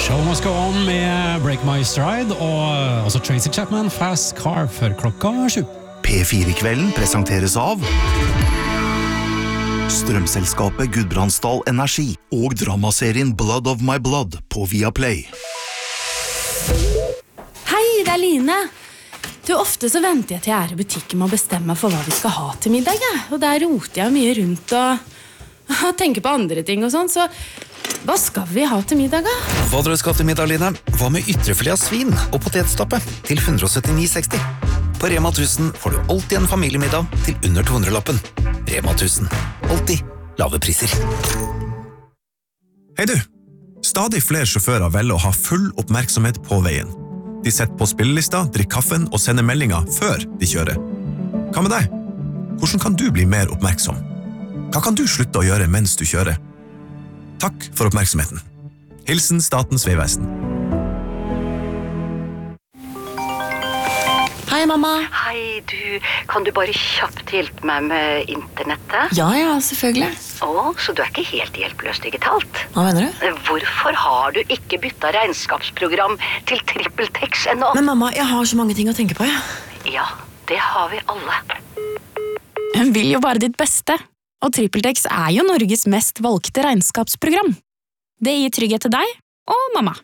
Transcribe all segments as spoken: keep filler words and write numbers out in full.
Show Must Go On med Break My Stride og også Tracy Chapman, Fast Car, før klokka sju. P fire-kvelden presenteres av Strømselskapet Gudbrandsdal Energi og dramaserien Blood of My Blood på Viaplay. Hei, det er Line. Du, ofte så venter jeg til jeg er i butikken med å bestemme meg for hva vi skal ha til middag. Ja. Og der roter jeg mye rundt og, og tenker på andre ting og sånn, så hva skal vi ha til middag, da? Hva dere skal til middag, Line? Hva med ytrefilet av svin og potetstappe til one seventy-nine sixty? På Rema one thousand får du alltid en familiemiddag til under to hundre-lappen. Rema one thousand. Alltid lave priser. Hei du! Stadig flere sjåfører velger å ha full oppmerksomhet på veien. De setter på spillelista, drikker kaffen og sender meldinger før de kjører. Hva med deg? Hvordan kan du bli mer oppmerksom? Hva kan du slutte å gjøre mens du kjører? Takk for oppmerksomheten. Hilsen Statens Vegvesen. Hei, mamma. Hei, du. Kan du bare kjapt hjelpe meg med internettet? Ja, ja, selvfølgelig. Å, så du er ikke helt hjelpeløs digitalt? Hva mener du? Hvorfor har du ikke byttet regnskapsprogram til TrippelTex ennå? Men mamma, jeg har så mange ting å tenke på, ja. Ja, det har vi alle. Hun vil jo bare ditt beste. Og TrippelTex er jo Norges mest valgte regnskapsprogram. Det gir trygghet til deg og mamma.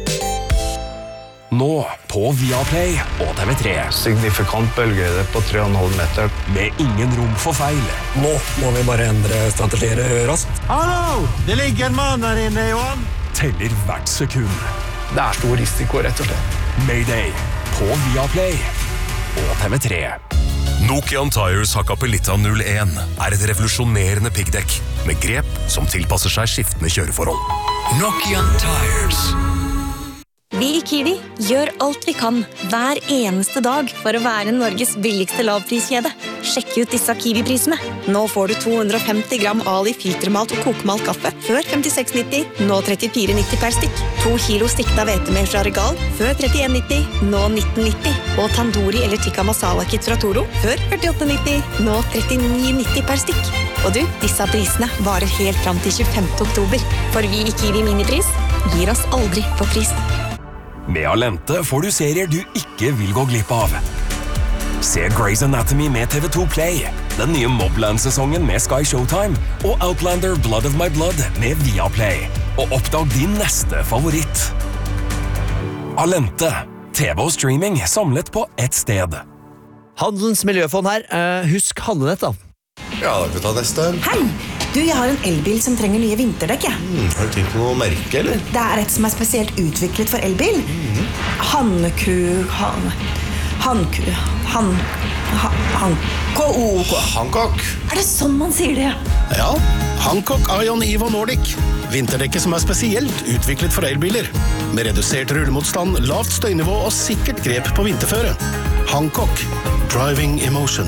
Nå på Viaplay og T V tre. Signifikant bølgehøyde på tre komma fem meter. Med ingen rom for feil. Nå må vi bare endre strategier raskt. Hallo! Det ligger en mann her inne, Johan. Teller hvert sekund. Det er stor risiko, rett og slett. Mayday på Viaplay og T V tre. Nokian Tires Hakkapelitta null one er et revolusjonerende piggdekk med grep som tilpasser seg skiftende kjøreforhold. Nokian Tires. Vi i Kiwi gjør alt vi kan hver eneste dag for å være Norges billigste lavpriskjede. Sjekk ut disse Kiwi-prisene. Nå får du to hundre femti gram Ali filtermalt og kokmalt kaffe før femtiseks nitti, nå trettifire nitti per stikk. To kilo stikta hvetemel fra Regal før trettien nitti, nå nitten nitti. Og Tandoori eller Tikka Masala Kit fra Toro før førtiåtte nitti, nå trettini nitti per stikk. Og du, disse prisene varer helt fram til tjuefemte oktober. For vi i Kiwi Minipris gir oss aldri på pris. Med Alente får du serier du ikke vil gå glipp av. Se Grey's Anatomy med T V to Play, den nye Mobland-sesongen med Sky Showtime og Outlander Blood of My Blood med Viaplay. Og oppdag din neste favoritt. Alente, T V og streaming samlet på ett sted. Handelens miljøfond her. Uh, husk handlenett da. Ja, da kan vi ta neste. Hei! Du, jeg har en elbil som trenger nye vinterdekk, ja. Mm, har du tenkt på noe merke, eller? Det er et som er spesielt utviklet for elbil. Mm. Hanneku... Han... Hanku... Han... Han... Han... K-O-K. Hancock. Er det sånn man sier det? Ja, Hancock Ion Evo Nordic. Vinterdekket som er spesielt utviklet for elbiler. Med redusert rullemotstand, lavt støynivå og sikkert grep på vinterføre. Hancock. Driving Emotion.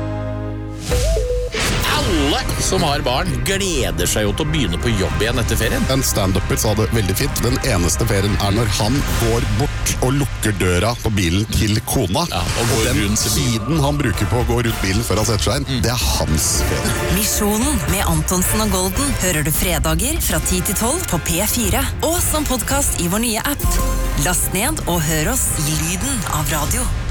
Alle som har barn gleder seg jo til å begynne på jobb igjen etter ferien. En stand-upper sa det veldig fint. Den eneste ferien er når han går bort og lukker døra på bilen til kona. Ja, og, og den tiden han bruker på å gå rundt bilen før han setter seg inn, mm. det er hans ferie. Misjonen med Antonsen og Golden hører du fredager fra ti til tolv på P fire. Og som podcast i vår nye app. Last ned og hør oss i lyden av radio.